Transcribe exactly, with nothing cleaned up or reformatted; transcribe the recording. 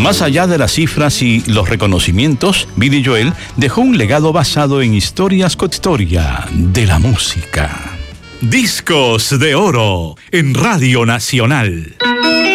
Más allá de las cifras y los reconocimientos, Billy Joel dejó un legado basado en historias con historia de la música. Discos de Oro en Radio Nacional.